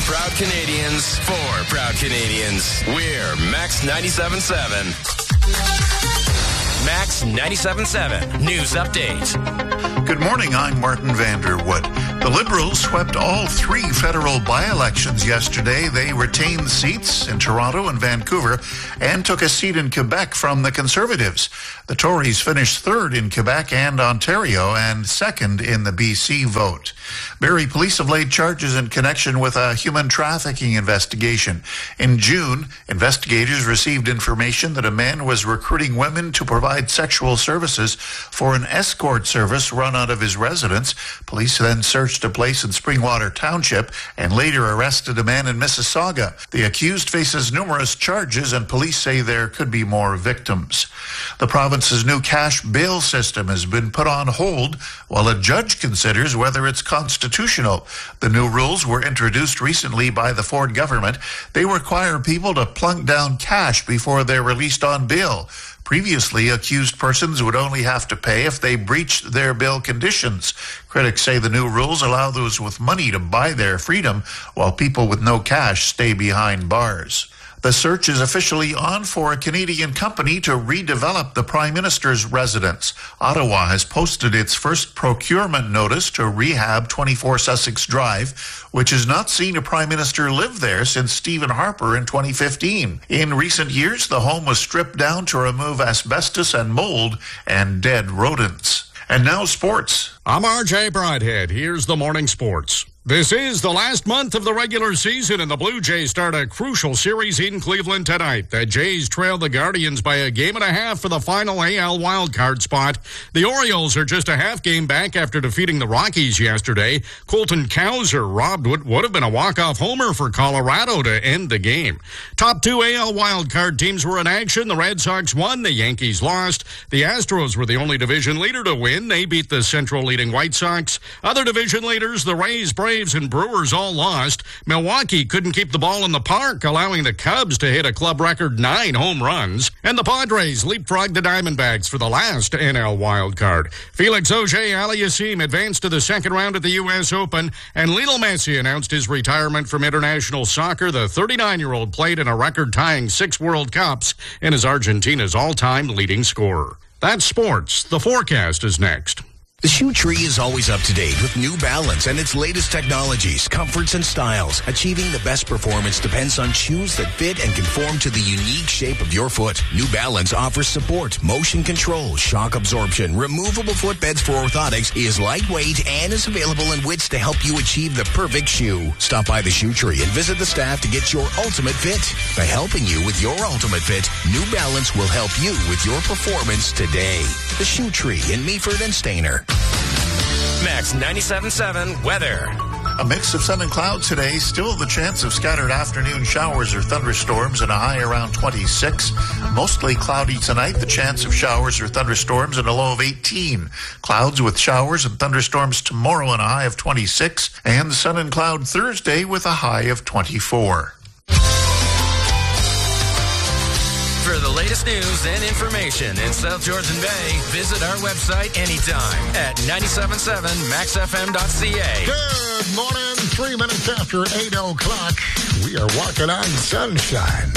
proud Canadians for proud Canadians. We're Max 97.7. Max 97.7 News Update. Good morning, I'm Martin Vanderwood. The Liberals swept all three federal by-elections yesterday. They retained seats in Toronto and Vancouver and took a seat in Quebec from the Conservatives. The Tories finished third in Quebec and Ontario and second in the BC vote. Barrie police have laid charges in connection with a human trafficking investigation. In June, investigators received information that a man was recruiting women to provide sexual services for an escort service run out of his residence. Police then searched a place in Springwater Township and later arrested a man in Mississauga. The accused faces numerous charges and police say there could be more victims. The province's new cash bail system has been put on hold while a judge considers whether it's constitutional. The new rules were introduced recently by the Ford government. They require people to plunk down cash before they're released on bail. Previously, accused persons would only have to pay if they breached their bail conditions. Critics say the new rules allow those with money to buy their freedom, while people with no cash stay behind bars. The search is officially on for a Canadian company to redevelop the Prime Minister's residence. Ottawa has posted its first procurement notice to rehab 24 Sussex Drive, which has not seen a Prime Minister live there since Stephen Harper in 2015. In recent years, the home was stripped down to remove asbestos and mold and dead rodents. And now sports. I'm RJ Bridhead. Here's the morning sports. This is the last month of the regular season, and the Blue Jays start a crucial series in Cleveland tonight. The Jays trail the Guardians by a game and a half for the final AL wildcard spot. The Orioles are just a half game back after defeating the Rockies yesterday. Colton Cowser robbed what would have been a walk-off homer for Colorado to end the game. Top two AL wildcard teams were in action. The Red Sox won, the Yankees lost. The Astros were the only division leader to win. They beat the Central leading White Sox. Other division leaders, the Rays, Braves, and Brewers all lost. Milwaukee couldn't keep the ball in the park, allowing the Cubs to hit a club record 9 home runs. And the Padres leapfrogged the Diamondbacks for the last NL wildcard. Felix Auger-Aliassime advanced to the second round at the U.S. Open, and Lionel Messi announced his retirement from international soccer. The 39-year-old played in a record-tying 6 World Cups and is Argentina's all-time leading scorer. That's sports. The forecast is next. The Shoe Tree is always up to date with New Balance and its latest technologies, comforts, and styles. Achieving the best performance depends on shoes that fit and conform to the unique shape of your foot. New Balance offers support, motion control, shock absorption, removable footbeds for orthotics, is lightweight, and is available in widths to help you achieve the perfect shoe. Stop by the Shoe Tree and visit the staff to get your ultimate fit. By helping you with your ultimate fit, New Balance will help you with your performance today. The Shoe Tree in Meaford and Stayner. Max 97.7 weather. A mix of sun and clouds today. Still the chance of scattered afternoon showers or thunderstorms and a high around 26. Mostly cloudy tonight. The chance of showers or thunderstorms and a low of 18. Clouds with showers and thunderstorms tomorrow and a high of 26. And sun and cloud Thursday with a high of 24. For the latest news and information in South Georgian Bay, visit our website anytime at 977maxfm.ca. Good morning, 3 minutes after 8 o'clock. We are walking on sunshine.